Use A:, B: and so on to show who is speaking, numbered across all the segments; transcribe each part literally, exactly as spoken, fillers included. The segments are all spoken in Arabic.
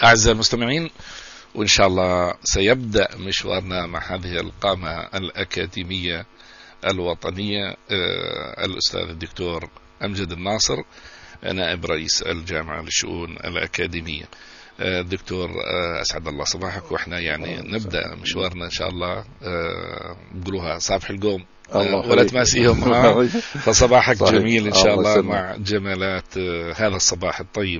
A: أعزائي المستمعين، وإن شاء الله سيبدأ مشوارنا مع هذه القامة الأكاديمية الوطنية الأستاذ الدكتور أمجد الناصر، نائب رئيس الجامعة للشؤون الأكاديمية. الدكتور أسعد الله صباحك، وإحنا يعني نبدأ مشوارنا إن شاء الله بقولوها صباح القوم ولا تماسيهم، فصباحك جميل إن شاء الله مع جمالات هذا الصباح الطيب.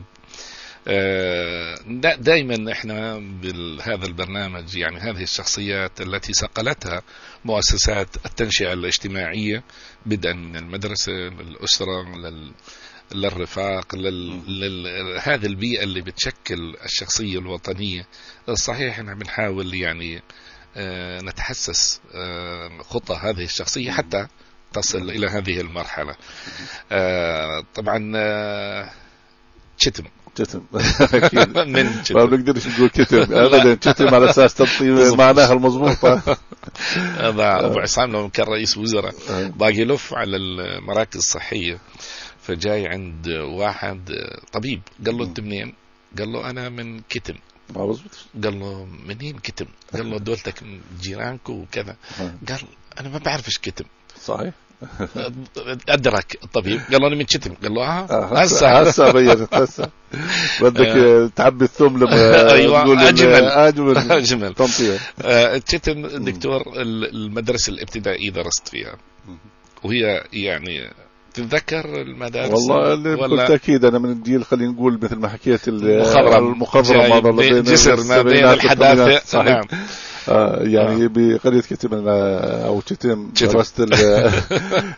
A: دائما احنا بهذا البرنامج يعني هذه الشخصيات التي صقلتها مؤسسات التنشئة الاجتماعية، بدءا من المدرسة للأسرة للرفاق لهذه البيئة اللي بتشكل الشخصية الوطنية. صحيح احنا بنحاول يعني نتحسس خطى هذه الشخصية حتى تصل إلى هذه المرحلة. طبعا شتم
B: كتم أكيد من كتم ما بنقدرش نقول كتم أبدا، كتم على أساس تنطي معناها المضبوطة.
A: هذا أبو عصام لو كان رئيس وزراء باقي يلف على المراكز الصحية، فجاي عند واحد طبيب قال له أنت منين؟ قال له أنا من كتم. قال له منين كتم؟ قال له دولتك من جيرانك وكذا. قال أنا ما بعرفش كتم.
B: صحيح.
A: أدرك الطبيب قال له أنا من شتم. قال له
B: آه هسه هسه بينت هسه بدك تعبي الثوم لما
A: أيوة أجمل
B: أجمل
A: أجمل
B: تنطية.
A: شتم دكتور المدرسة الابتدائية درست فيها، وهي يعني تتذكر المدارس
B: والله بالتأكيد أنا من الجيل خلينا نقول مثل ما حكيت المخضرم
A: بين جسر ما بين الحداثة. نعم.
B: آه يعني آه. بقرية كتم أو كتم درست